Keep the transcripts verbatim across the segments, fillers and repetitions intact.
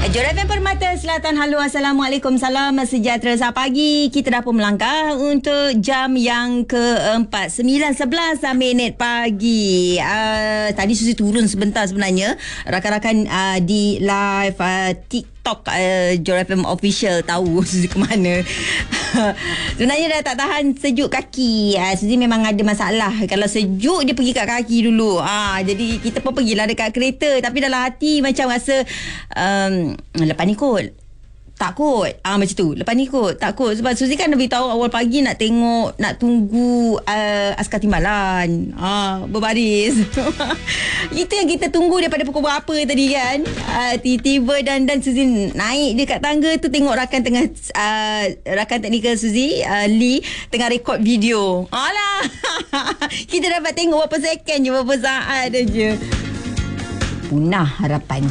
Jor F M Permata Selatan. Halo, Assalamualaikum, salam sejahtera. Selamat pagi. Kita dah pun melangkah untuk jam yang keempat. sembilan sebelas minit pagi. Uh, tadi Suzy turun sebentar sebenarnya. Rakan-rakan uh, di live uh, TikTok uh, Jor F M Official tahu Suzy ke mana. Sebenarnya dah tak tahan sejuk kaki. uh, Suzy memang ada masalah. Kalau sejuk dia pergi kat kaki dulu. uh, Jadi kita pun pergilah dekat kereta. Tapi dalam hati macam rasa um, lepas ni kot tak kot, ah macam tu. Lepas ni kot tak kot. Sebab Suzy kan dah beritahu awal pagi nak tengok, nak tunggu uh, askar timbalan, ah berbaris. Itu yang kita tunggu daripada pukul berapa tadi kan. uh, Tiba-tiba dan dan Suzy naik dekat tangga tu, tengok rakan tengah uh, rakan teknikal Suzy, uh, Lee, tengah rekod video. Alah. Kita dapat tengok berapa second je, berapa saat je. Punah harapan.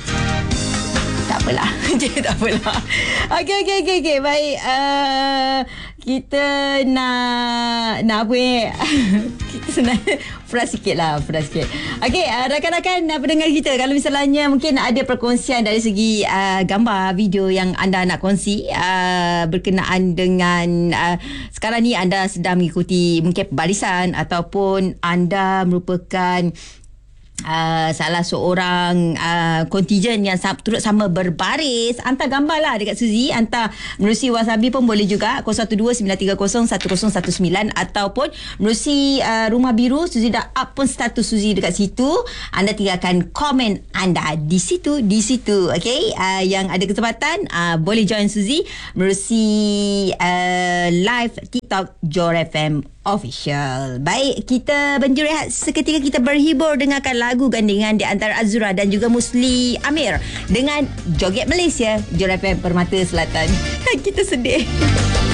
Tak apalah. Tak apalah. Okey, okey, okey. Okay. Baik. Uh, kita nak... Nak apa eh? Kita sebenarnya... Fresh sikit lah. Fresh sikit. Okey, uh, rakan-rakan uh, pendengar kita. Kalau misalnya mungkin ada perkongsian dari segi uh, gambar, video yang anda nak kongsi uh, berkenaan dengan... Uh, sekarang ni anda sedang mengikuti mungkin barisan ataupun anda merupakan... Uh, salah seorang uh, kontijen yang sam- turut sama berbaris, hantar gambar lah dekat Suzy. Hantar menerusi Wasabi pun boleh juga, kosong satu dua sembilan tiga kosong satu kosong satu sembilan, ataupun menerusi uh, Rumah Biru. Suzy dah up pun status Suzy dekat situ. Anda tinggalkan komen anda di situ, di situ. Okay, uh, yang ada kesempatan uh, boleh join Suzy menerusi uh, live TikTok Jor F M Official. Baik, kita berhenti rehat seketika. Kita berhibur dengarkan lagu gandingan di antara Azura dan juga Musli Amir dengan Joget Malaysia. Jor F M Permata Selatan. Kita sedih.